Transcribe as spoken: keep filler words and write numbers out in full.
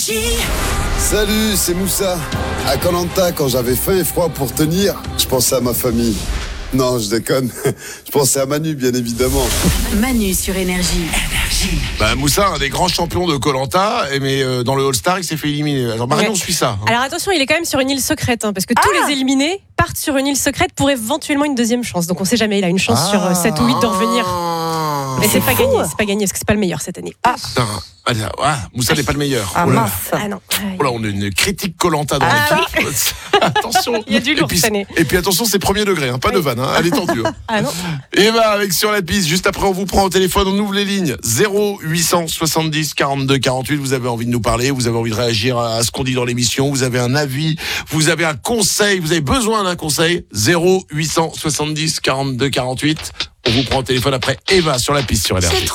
Salut, c'est Moussa. À Koh Lanta, quand j'avais faim et froid pour tenir, je pensais à ma famille. Non, je déconne. Je pensais à Manu, bien évidemment. Manu sur Énergie. Bah, Moussa, un des grands champions de Koh Lanta, mais euh, dans le All-Star, il s'est fait éliminer. Alors Marion Ouais. suit ça. hein. Alors attention, il est quand même sur une île secrète, hein, parce que tous les éliminés partent sur une île secrète pour éventuellement une deuxième chance. Donc on sait jamais, il a une chance sur euh, sept ou huit de revenir. Mais c'est pas gagné, c'est pas gagné, parce que c'est pas le meilleur cette année. Ah, Putain, ah, ah, Moussa n'est pas le meilleur. Ah Oh là là. mince. ah non. Oh là, on a une critique Koh Lanta dans Ah l'équipe. Attention. Il y a du lourd et puis, cette année. et puis attention, c'est premier degré, hein, pas de vanne, hein, elle est tendue. hein. Ah non. Et bah avec Sur la piste, juste après on vous prend au téléphone, on ouvre les lignes zéro huit cent soixante-dix quarante-deux quarante-huit, vous avez envie de nous parler, vous avez envie de réagir à ce qu'on dit dans l'émission, vous avez un avis, vous avez un conseil, vous avez besoin d'un conseil, zéro huit cent soixante-dix quarante-deux quarante-huit, on vous prend au téléphone après Eva sur la piste sur Énergie.